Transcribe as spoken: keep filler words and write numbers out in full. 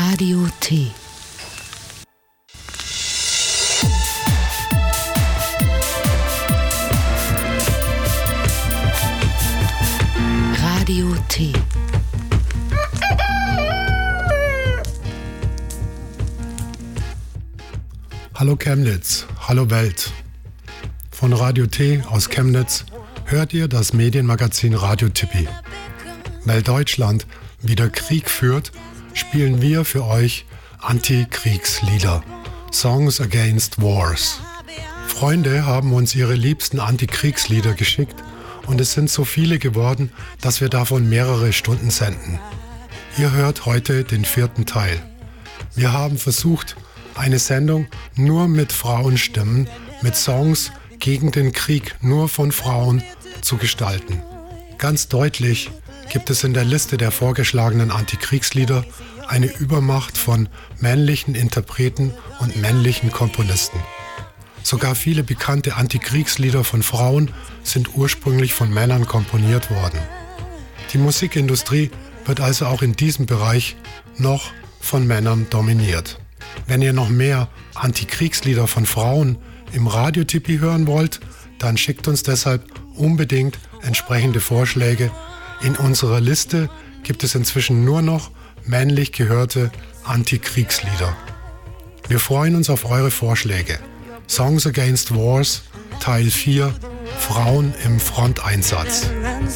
Radio T. Radio T. Hallo Chemnitz, hallo Welt. Von Radio T aus Chemnitz hört ihr das Medienmagazin Radio Tippi. Weil Deutschland wieder Krieg führt, spielen wir für euch Antikriegslieder, Songs Against Wars. Freunde haben uns ihre liebsten Antikriegslieder geschickt und es sind so viele geworden, dass wir davon mehrere Stunden senden. Ihr hört heute den vierten Teil. Wir haben versucht, eine Sendung nur mit Frauenstimmen, mit Songs gegen den Krieg nur von Frauen zu gestalten. Ganz deutlich gibt es in der Liste der vorgeschlagenen Antikriegslieder eine Übermacht von männlichen Interpreten und männlichen Komponisten. Sogar viele bekannte Antikriegslieder von Frauen sind ursprünglich von Männern komponiert worden. Die Musikindustrie wird also auch in diesem Bereich noch von Männern dominiert. Wenn ihr noch mehr Antikriegslieder von Frauen im Radio Tippi hören wollt, dann schickt uns deshalb unbedingt entsprechende Vorschläge. In unserer Liste gibt es inzwischen nur noch männlich gehörte Antikriegslieder. Wir freuen uns auf eure Vorschläge. Songs Against Wars, Teil vier, Frauen im Fronteinsatz.